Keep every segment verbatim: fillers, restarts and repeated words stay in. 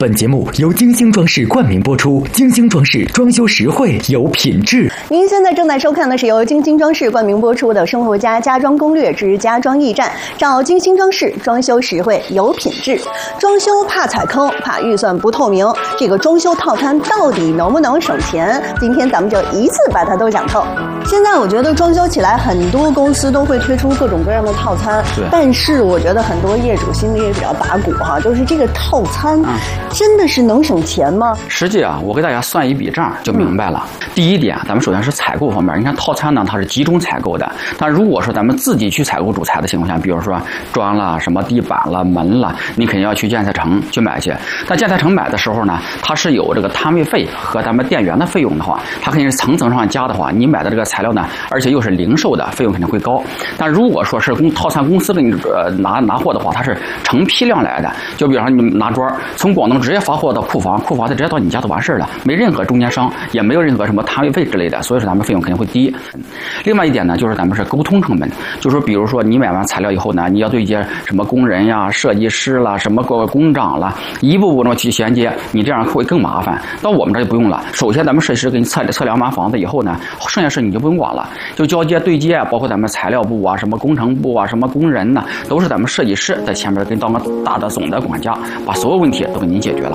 本节目由金星装饰冠名播出，金星装饰装修实惠有品质。 您现在正在收看的是由金星装饰冠名播出的《生活家家装攻略之家装驿站》，找金星装饰，装修实惠有品质。装修怕踩坑，怕预算不透明，这个装修套餐到底能不能省钱？今天咱们就一次把它都讲透。现在我觉得装修起来，很多公司都会推出各种各样的套餐，但是我觉得很多业主心里也比较打鼓哈，就是这个套餐真的是能省钱吗？ 实际啊，我给大家算一笔账就明白了。嗯、第一点，咱们首先是采购方面，你看套餐呢，它是集中采购的。但如果说咱们自己去采购主材的情况下，比如说砖啦、什么地板啦、门啦，你肯定要去建材城去买去。但建材城买的时候呢，它是有这个摊位费和咱们店员的费用的话，它肯定是层层上加的话，你买的这个材料呢，而且又是零售的，费用肯定会高。但如果说是公套餐公司给你呃拿拿货的话，它是成批量来的。就比方说你拿砖从广东直接发货到库房，库房再直接到你家就完事了，没任何中间商，也没有任何什么摊位费之类的，所以说咱们费用肯定会低。另外一点呢，就是咱们是沟通成本，就是说比如说你买完材料以后呢，你要对接什么工人呀、设计师啦、什么个工长啦，一步步的去衔接，你这样会更麻烦。到我们这就不用了，首先咱们设计师给你测测量完房子以后呢，剩下事你就不用管了，就交接对接，包括咱们材料部啊、什么工程部啊、什么工人呢，都是咱们设计师在前面跟当个大的总的管家，把所有问题都给您解决了。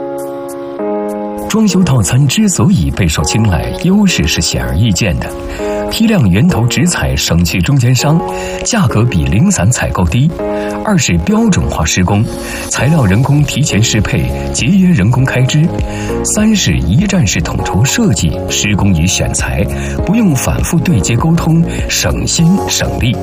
装修套餐之所以备受青睐，优势是显而易见的。批量源头直采，省去中间商，价格比零散采购低。二是标准化施工，材料人工提前适配，节约人工开支。三是一站式统筹设计，施工与选材，不用反复对接沟通，省心省力。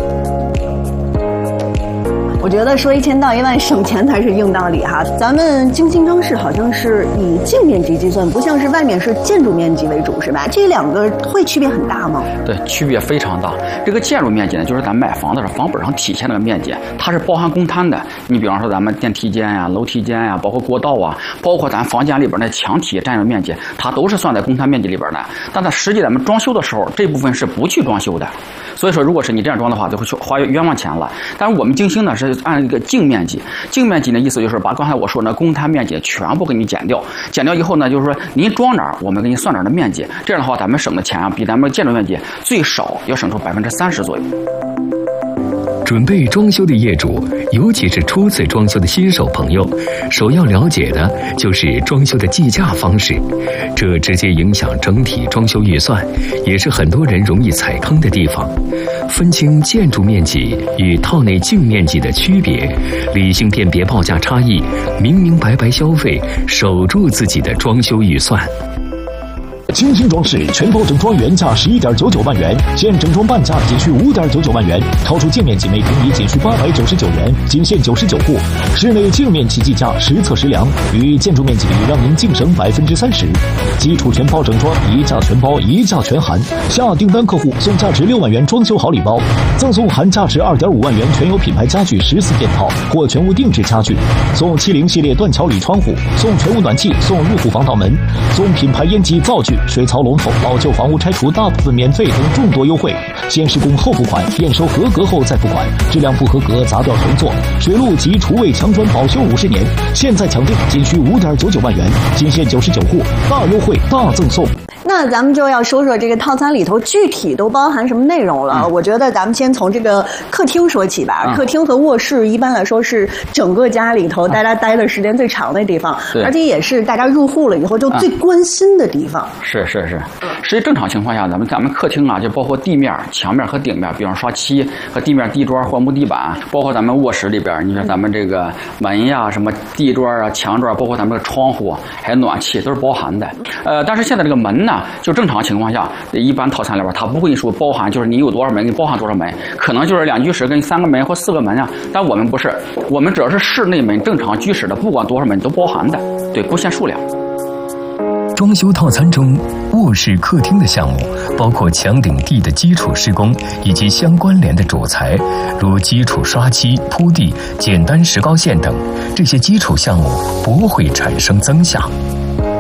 我觉得说一千道一万，省钱才是硬道理哈。咱们金星装饰好像是以净面积计算，不像是外面是建筑面积为主，是吧？这两个会区别很大吗？ 对，区别非常大。这个建筑面积呢，就是咱买房的时候房本上体现那个面积，它是包含公摊的。你比方说咱们电梯间呀、楼梯间呀，包括过道啊，包括咱房间里边的墙体占用面积，它都是算在公摊面积里边的。但在实际咱们装修的时候，这部分是不去装修的。所以说，如果是你这样装的话，就会去花冤枉钱了。但是我们金星呢是按一个净面积，净面积的意思就是把刚才我说的公摊面积全部给你减掉，减掉以后呢，就是说您装哪儿，我们给你算哪儿的面积。这样的话，咱们省的钱啊，比咱们建筑面积最少要省出百分之三十左右。 准备装修的业主，尤其是初次装修的新手朋友，首要了解的就是装修的计价方式，这直接影响整体装修预算，也是很多人容易踩坑的地方。分清建筑面积与套内净面积的区别，理性辨别报价差异，明明白白消费，守住自己的装修预算。 金星装饰全包整装原价十一点九九万元，现整装半价仅需五点九九万元，超出净面积每平米仅需八百九十九元，仅限九十九户。室内净面积计价实测实量，与建筑面积比让您净省百分之三十。基础全包整装，一价全包，一价全含。下订单客户送价值六万元装修好礼包，赠送含价值二点五万元全有品牌家具十四件套或全屋定制家具，送七零系列断桥铝窗户，送全屋暖气，送入户防盗门，送品牌烟机灶具、水槽龙头，老旧房屋拆除大部分免费等众多优惠。先施工后付款，验收合格后再付款，质量不合格砸掉重做。水路及厨卫墙砖保修五十年，现在抢定仅需五点九九万元，仅限九十九户，大优惠大赠送。 那咱们就要说说这个套餐里头具体都包含什么内容了。嗯、我觉得咱们先从这个客厅说起吧。嗯、客厅和卧室一般来说是整个家里头大家待的时间最长的地方，嗯、而且也是大家入户了以后就最关心的地方。 嗯、是是是，实际正常情况下，咱们咱们客厅啊，就包括地面、墙面和顶面，比方刷漆和地面地砖或木地板，包括咱们卧室里边，你说咱们这个门呀、什么地砖啊、墙砖，包括咱们这个窗户还有暖气都是包含的。呃，但是现在这个门呢，就正常情况下，一般套餐里边它不会说包含，就是你有多少门，你包含多少门，可能就是两居室跟三个门或四个门啊。但我们不是，我们只要是室内门正常居室的，不管多少门都包含的，对，不限数量。 装修套餐中，卧室、客厅的项目包括墙顶地的基础施工以及相关联的主材，如基础刷漆、铺地、简单石膏线等，这些基础项目不会产生增项。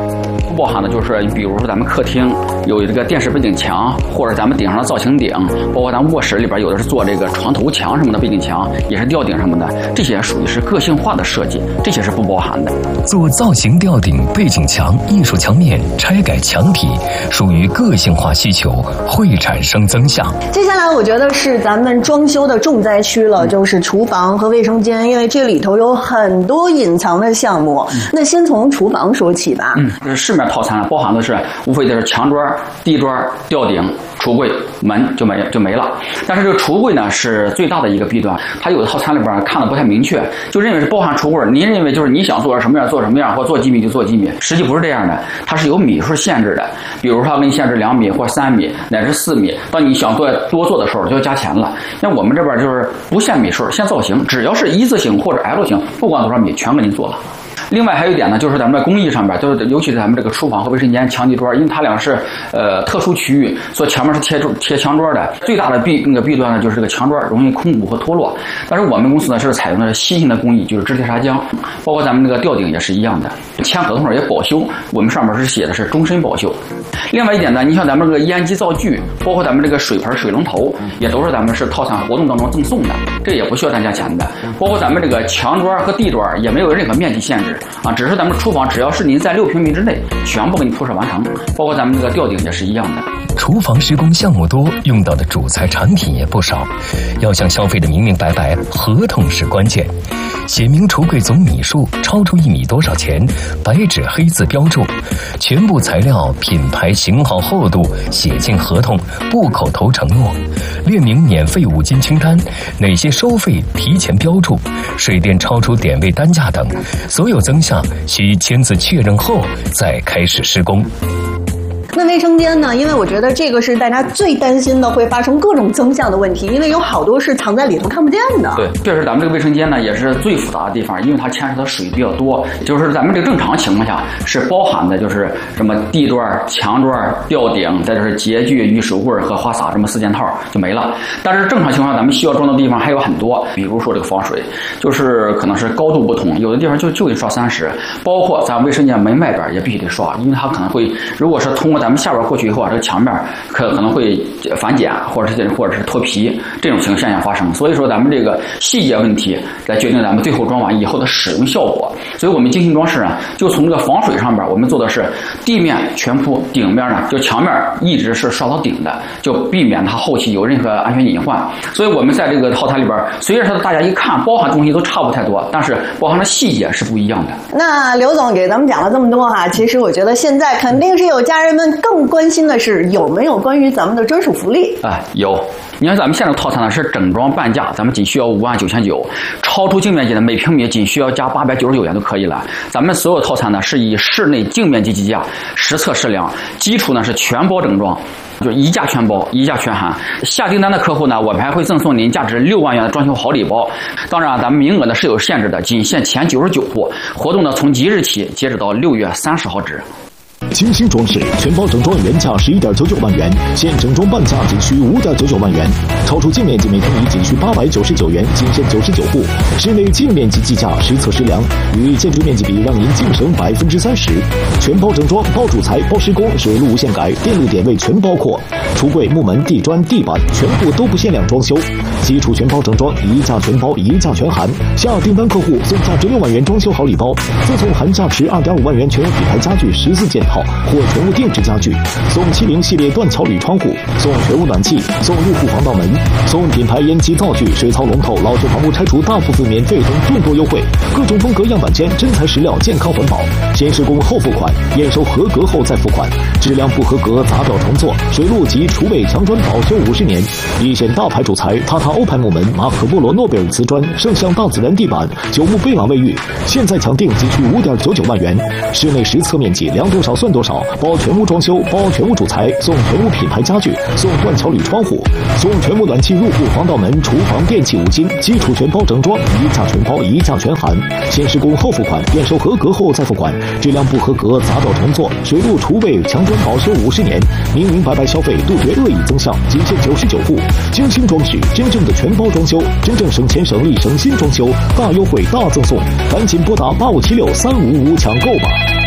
不包含的就是比如说咱们客厅有这个电视背景墙，或者咱们顶上的造型顶，包括咱卧室里边有的是做这个床头墙什么的背景墙，也是吊顶什么的，这些属于是个性化的设计，这些是不包含的。 做造型吊顶、背景墙、艺术墙面、拆改墙体，属于个性化需求，会产生增项。 接下来我觉得是咱们装修的重灾区了，就是厨房和卫生间，因为这里头有很多隐藏的项目。嗯、那先从厨房说起吧。 嗯，这市面套餐包含的是无非就是墙砖、地砖、吊顶、橱柜、门就没就没了。但是这个橱柜呢是最大的一个弊端，它有的套餐里边看的不太明确，就认为是包含橱柜，您认为就是你想做什么样做什么样，或做几米就做几米，实际不是这样的，它是有米数限制的。比如说它给你限制两米或三米乃至四米，当你想做多做的时候就要加钱了。那我们这边就是不限米数，限造型，只要是一字形或者 L 型，不管多少米全给您做了。另外还有一点呢，就是咱们的工艺上边，就是尤其是咱们这个厨房和卫生间墙地砖，因为它俩是呃特殊区域，所以前面是贴贴墙砖的。最大的弊那个弊端呢，就是这个墙砖容易空鼓和脱落。但是我们公司呢是采用的新型的工艺，就是直贴砂浆，包括咱们那个吊顶也是一样的。签合同上也保修，我们上面是写的是终身保修。另外一点呢，你像咱们这个烟机灶具，包括咱们这个水盆、水龙头，也都是咱们是套餐活动当中赠送的，这也不需要单加钱的。包括咱们这个墙砖和地砖也没有任何面积限制。啊，只是咱们厨房只要是您在六平米之内，全部给你铺设完成，包括咱们这个吊顶也是一样的。 厨房施工项目多，用到的主材产品也不少，要向消费的明明白白，合同是关键。写明橱柜总米数，超出一米多少钱，白纸黑字标注，全部材料、品牌、型号、厚度写进合同，不口头承诺，列明免费五金清单，哪些收费提前标注，水电超出点位单价等，所有增项需签字确认后再开始施工。 那卫生间呢？因为我觉得这个是大家最担心的，会发生各种增项的问题，因为有好多是藏在里头看不见的。 对，确实咱们这个卫生间呢也是最复杂的地方，因为它牵扯的水比较多。就是咱们这个正常情况下是包含的，就是什么地砖、墙砖、吊顶，再就是洁具、浴手柜和花洒这么四件套就没了。但是正常情况下，咱们需要装的地方还有很多，比如说这个防水，就是可能是高度不同，有的地方就就得刷三十，包括咱卫生间门外边也必须得刷，因为它可能会，如果是通过咱们下边过去以后啊，这个墙面可可能会反碱，或者是或者是脱皮，这种情况现象发生。所以说咱们这个细节问题来决定咱们最后装完以后的使用效果。所以我们精心装饰呢，就从这个防水上边，我们做的是地面全铺，顶面呢就墙面一直是刷到顶的，就避免它后期有任何安全隐患。所以我们在这个套餐里边，虽然说大家一看包含东西都差不太多，但是包含的细节是不一样的。 那刘总给咱们讲了这么多哈，其实我觉得现在肯定是有家人们更关心的是有没有关于咱们的专属福利。 哎，有。你看咱们现在的套餐呢是整装半价，咱们仅需要五万九千九，超出净面积的每平米仅需要加八百九十九元就可以了。咱们所有套餐呢是以室内净面积计价，实测实量，基础呢是全包整装。就是一价全包，一价全含。下订单的客户呢，我们还会赠送您价值六万元的装修好礼包。当然，咱们名额呢是有限制的，仅限前九十九户。活动呢从即日起截止到六月三十号止。 精心装饰全包整装原价十一点九九万元，现整装半价仅需五点九九万元，超出净面积每平米仅需八百九十九元，仅限九十九户。室内净面积计价实测实量，与建筑面积比让您净省百分之三十。全包整装，包主材，包施工，水路无限改，电路点位全包括。橱柜、木门、地砖、地板全部都不限量装修。基础全包整装，一价全包，一价全含。下订单客户送价值六万元装修好礼包，赠送含价值二点五万元全屋品牌家具十四件套或全屋定制家具，送七零系列断桥铝窗户，送全屋暖气，送入户防盗门，送品牌烟机灶具、水槽龙头、老旧房屋拆除大部分免费等众多优惠。各种风格样板间，真材实料，健康环保。先施工后付款，验收合格后再付款。质量不合格砸掉重做。水路及厨卫墙砖保修五十年。一线大牌主材，塔塔欧派木门、马可波罗诺贝尔瓷砖、圣象大自然地板、九牧贝朗卫浴，现在抢订仅需五点九九万元。室内实测面积量多少算多少，包全屋装修，包全屋主材，送全屋品牌家具，送断桥铝窗户，送全屋暖气入户防盗门、厨房电器五金，基础全包整装，一价全包，一价全含。先施工后付款，验收合格后再付款。质量不合格砸掉重做。水路厨卫墙砖保修五十年，明明白白消费，杜绝恶意增项，仅限九十九户。精心装饰，真正的全包装修，真正省钱省力省心装修，大优惠大赠送，赶紧拨打八五七六三五五抢购吧。